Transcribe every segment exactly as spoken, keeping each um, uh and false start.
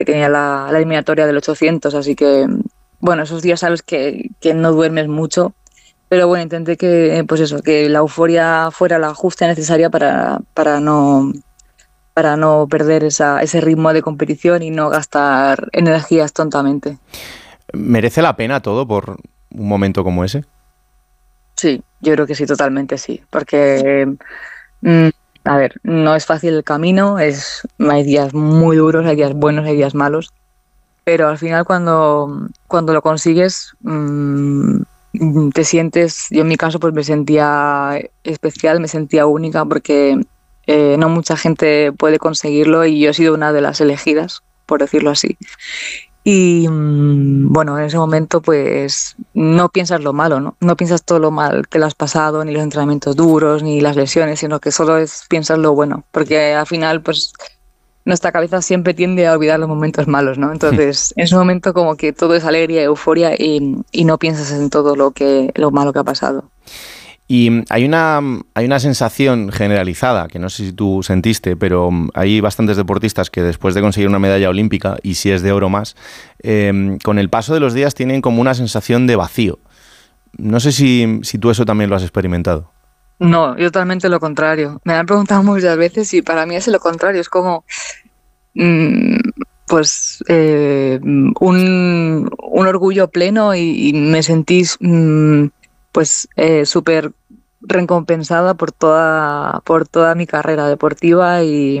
que tenía la, la eliminatoria del ochocientos, así que, bueno, esos días sabes que, que no duermes mucho, pero bueno, intenté que, pues eso, que la euforia fuera la justa y necesaria para, para no... para no perder esa, ese ritmo de competición y no gastar energías tontamente. ¿Merece la pena todo por un momento como ese? Sí, yo creo que sí, totalmente sí, porque, mm, a ver, no es fácil el camino, es, hay días muy duros, hay días buenos, hay días malos, pero al final cuando, cuando lo consigues, mmm, te sientes, yo en mi caso pues me sentía especial, me sentía única porque eh, no mucha gente puede conseguirlo y yo he sido una de las elegidas, por decirlo así. Y mmm, bueno, en ese momento pues no piensas lo malo, ¿no? No piensas todo lo mal que le has pasado, ni los entrenamientos duros, ni las lesiones, sino que solo es, piensas lo bueno, porque al final pues nuestra cabeza siempre tiende a olvidar los momentos malos, ¿no? Entonces, en ese momento como que todo es alegría, euforia y, y no piensas en todo lo que lo malo que ha pasado. Y hay una, hay una sensación generalizada, que no sé si tú sentiste, pero hay bastantes deportistas que después de conseguir una medalla olímpica, y si es de oro más, eh, con el paso de los días tienen como una sensación de vacío. No sé si, si tú eso también lo has experimentado. No, yo totalmente lo contrario. Me han preguntado muchas veces y para mí es lo contrario. Es como, mmm, pues, eh, un, un orgullo pleno y, y me sentí, mmm, pues, eh, súper recompensada por toda, por toda mi carrera deportiva y,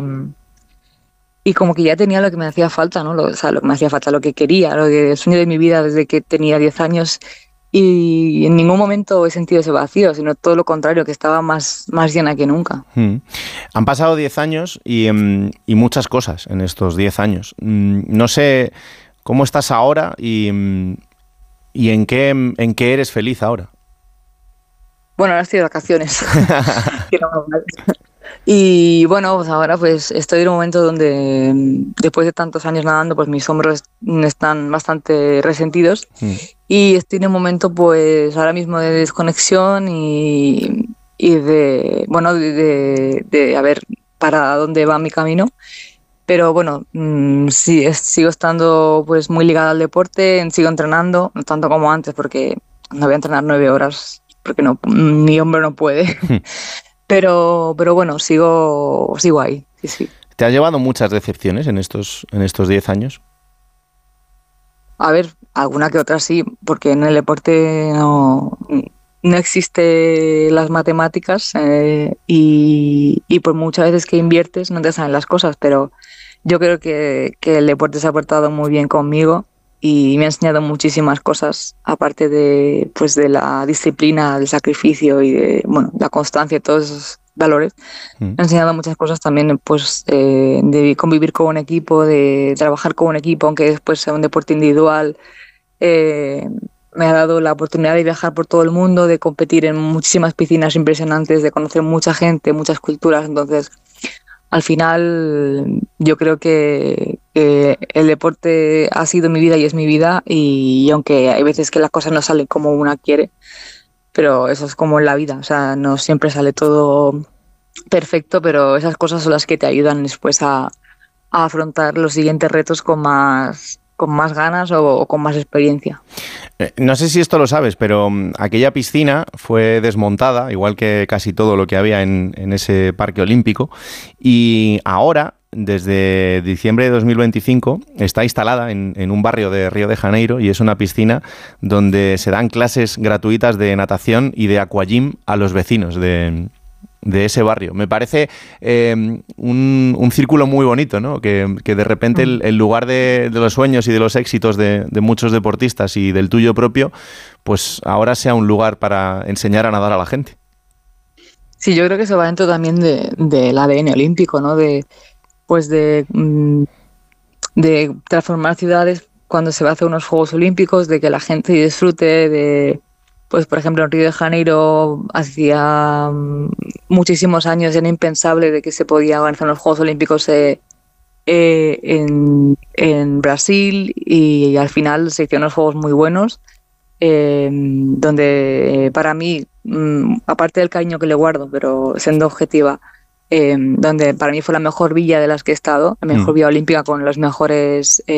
y como que ya tenía lo que me hacía falta, ¿no? Lo, o sea, lo que me hacía falta, lo que quería, lo que, el sueño de mi vida desde que tenía diez años. Y en ningún momento he sentido ese vacío, sino todo lo contrario, que estaba más, más llena que nunca. Hmm. Han pasado diez años y, um, y muchas cosas en estos diez años. Mm, no sé cómo estás ahora y, um, y en qué, en qué eres feliz ahora. Bueno, ahora estoy de vacaciones. Y bueno, pues ahora pues estoy en un momento donde después de tantos años nadando, pues mis hombros están bastante resentidos. Mm. Y estoy en un momento pues ahora mismo de desconexión y, y de, bueno, de, de, de a ver para dónde va mi camino. Pero bueno, mmm, sí, es, sigo estando pues muy ligada al deporte, sigo entrenando, no tanto como antes porque no voy a entrenar nueve horas porque no, mi hombro no puede. Pero, pero bueno, sigo, sigo ahí, sí, sí. ¿Te has llevado muchas decepciones en estos, en estos diez años? A ver, alguna que otra sí, porque en el deporte no, no existe las matemáticas eh, y, y por muchas veces que inviertes no te salen las cosas, pero yo creo que, que el deporte se ha portado muy bien conmigo y me ha enseñado muchísimas cosas, aparte de, pues, de la disciplina, del sacrificio y de, bueno, la constancia y todos esos valores. Mm. Me ha enseñado muchas cosas también, pues, eh, de convivir con un equipo, de trabajar con un equipo, aunque después sea un deporte individual. Eh, me ha dado la oportunidad de viajar por todo el mundo, de competir en muchísimas piscinas impresionantes, de conocer mucha gente, muchas culturas. Entonces, al final, yo creo que, que el deporte ha sido mi vida y es mi vida, y, y aunque hay veces que las cosas no salen como una quiere, pero eso es como en la vida, o sea, no siempre sale todo perfecto, pero esas cosas son las que te ayudan después a, a afrontar los siguientes retos con más, con más ganas o, o con más experiencia. Eh, no sé si esto lo sabes, pero um, aquella piscina fue desmontada, igual que casi todo lo que había en, en ese parque olímpico, y ahora, desde diciembre de dos mil veinticinco, está instalada en, en un barrio de Río de Janeiro y es una piscina donde se dan clases gratuitas de natación y de aquagym a los vecinos de... de ese barrio. Me parece eh, un, un círculo muy bonito, ¿no? Que, que de repente el, el lugar de, de los sueños y de los éxitos de, de muchos deportistas y del tuyo propio, pues ahora sea un lugar para enseñar a nadar a la gente. Sí, yo creo que eso va dentro también de, del A D N olímpico, ¿no? De, pues de, de transformar ciudades cuando se va a hacer unos Juegos Olímpicos, de que la gente disfrute de... Pues, por ejemplo, en Río de Janeiro hacía muchísimos años era impensable de que se podía organizar los Juegos Olímpicos eh, eh, en, en Brasil, y al final se hicieron unos juegos muy buenos, eh, donde eh, para mí, mmm, aparte del cariño que le guardo, pero siendo objetiva, eh, donde para mí fue la mejor villa de las que he estado, la mejor mm. villa olímpica con los mejores... Eh,